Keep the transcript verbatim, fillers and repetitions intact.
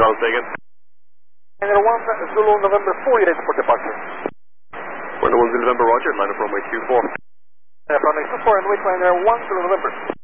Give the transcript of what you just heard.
I'll take it. Liner one, Zulu November four, you're ready for departure. We're one Zulu November, Roger, line up runway two four. Uh, runway two four and wait liner one, Zulu November.